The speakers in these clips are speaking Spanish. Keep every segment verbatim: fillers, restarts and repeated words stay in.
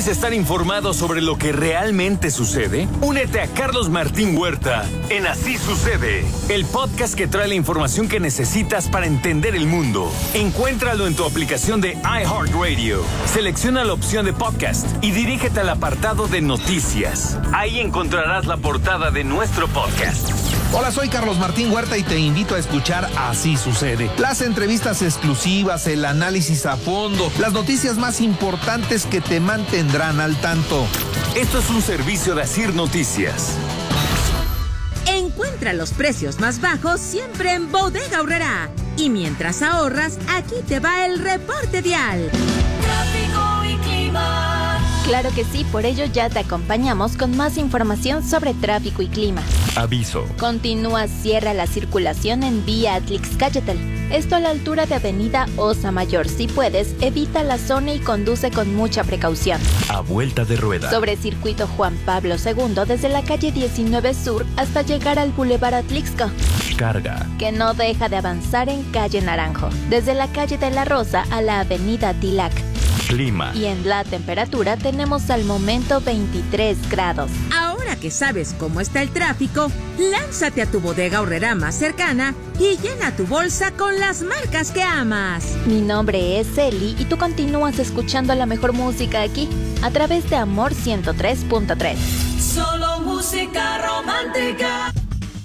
¿Quieres estar informado sobre lo que realmente sucede? Únete a Carlos Martín Huerta en Así Sucede, el podcast que trae la información que necesitas para entender el mundo. Encuéntralo en tu aplicación de iHeartRadio. Selecciona la opción de podcast y dirígete al apartado de noticias. Ahí encontrarás la portada de nuestro podcast. Hola, soy Carlos Martín Huerta y te invito a escuchar Así Sucede. Las entrevistas exclusivas, el análisis a fondo, las noticias más importantes que te mantendrán al tanto. Esto es un servicio de Asir Noticias. Encuentra los precios más bajos siempre en Bodega Aurrerá. Y mientras ahorras, aquí te va el reporte vial. Tráfico y clima. Claro que sí, por ello ya te acompañamos con más información sobre tráfico y clima. Aviso. Continúa, cierra la circulación en vía Atlixcáyotl. Esto a la altura de avenida Osa Mayor. Si puedes, evita la zona y conduce con mucha precaución. A vuelta de rueda. Sobre circuito Juan Pablo segundo, desde la calle diecinueve Sur hasta llegar al Boulevard Atlixco. Carga. Que no deja de avanzar en calle Naranjo, desde la calle de la Rosa a la avenida Tilac. Clima. Y en la temperatura tenemos al momento veintitrés grados. Ahora que sabes cómo está el tráfico, lánzate a tu Bodega Aurrerá más cercana y llena tu bolsa con las marcas que amas. Mi nombre es Eli y tú continúas escuchando la mejor música aquí, a través de Amor ciento tres punto tres. Solo música romántica.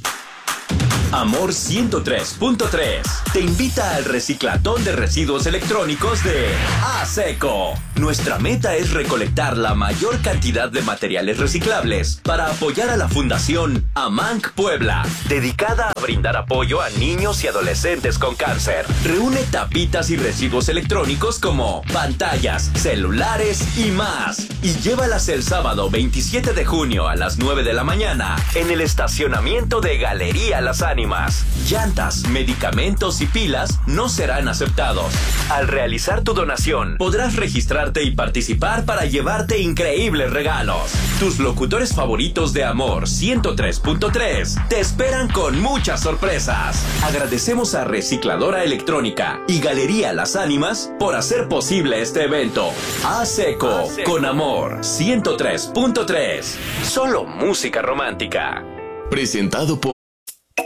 Amor ciento tres punto tres te invita al reciclatón de residuos electrónicos de ASECO. Nuestra meta es recolectar la mayor cantidad de materiales reciclables para apoyar a la Fundación AMANC Puebla, dedicada a brindar apoyo a niños y adolescentes con cáncer. Reúne tapitas y residuos electrónicos como pantallas, celulares y más, y llévalas el sábado veintisiete de junio a las nueve de la mañana en el estacionamiento de Galería Las Ánimas. Llantas, medicamentos y pilas no serán aceptados. Al realizar tu donación, podrás registrarte y participar para llevarte increíbles regalos. Tus locutores favoritos de Amor ciento tres punto tres te esperan con muchas sorpresas. Agradecemos a Recicladora Electrónica y Galería Las Ánimas por hacer posible este evento. ASECO, con Amor ciento tres punto tres. Solo música romántica. Presentado por